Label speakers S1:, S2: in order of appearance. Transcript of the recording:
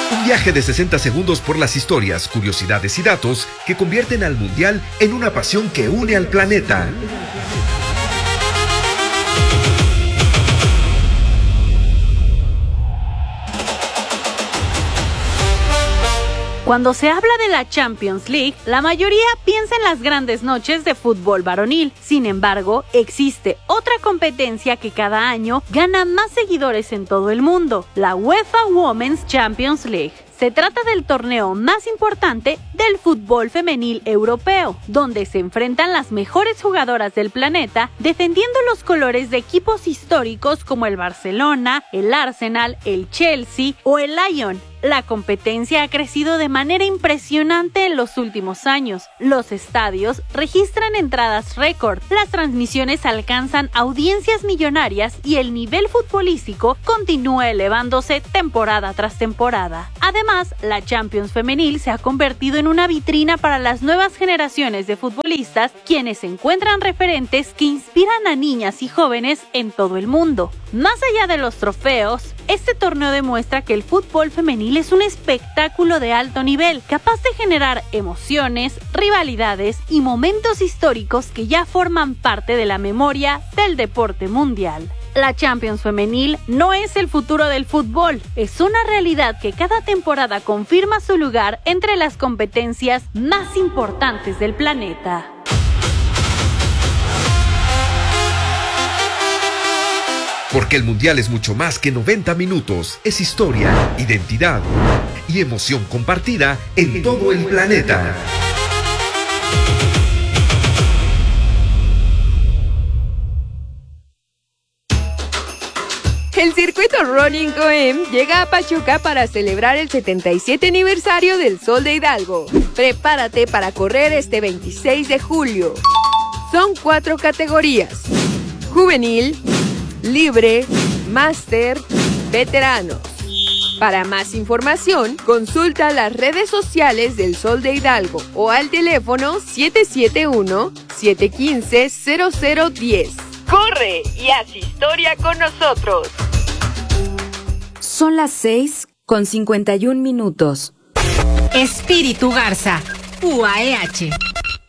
S1: Un viaje de 60 segundos por las historias, curiosidades y datos que convierten al Mundial en una pasión que une al planeta.
S2: Cuando se habla de la Champions League, la mayoría piensa en las grandes noches de fútbol varonil. Sin embargo, existe otra competencia que cada año gana más seguidores en todo el mundo, la UEFA Women's Champions League. Se trata del torneo más importante del fútbol femenil europeo, donde se enfrentan las mejores jugadoras del planeta defendiendo los colores de equipos históricos como el Barcelona, el Arsenal, el Chelsea o el Lyon. La competencia ha crecido de manera impresionante en los últimos años. Los estadios registran entradas récord, las transmisiones alcanzan audiencias millonarias y el nivel futbolístico continúa elevándose temporada tras temporada. Además, la Champions Femenil se ha convertido en una vitrina para las nuevas generaciones de futbolistas, quienes encuentran referentes que inspiran a niñas y jóvenes en todo el mundo. Más allá de los trofeos, este torneo demuestra que el fútbol femenil es un espectáculo de alto nivel, capaz de generar emociones, rivalidades y momentos históricos que ya forman parte de la memoria del deporte mundial. La Champions Femenil no es el futuro del fútbol, es una realidad que cada temporada confirma su lugar entre las competencias más importantes del planeta.
S1: Porque el Mundial es mucho más que 90 minutos, es historia, identidad y emoción compartida en todo el planeta.
S3: El circuito Running OEM llega a Pachuca para celebrar el 77 aniversario del Sol de Hidalgo. Prepárate para correr este 26 de julio. Son 4 categorías: juvenil, libre, máster, veteranos. Para más información, consulta las redes sociales del Sol de Hidalgo o al teléfono 771-715-0010. ¡Corre y haz historia con nosotros!
S4: Son las 6:51.
S5: Espíritu Garza, UAEH.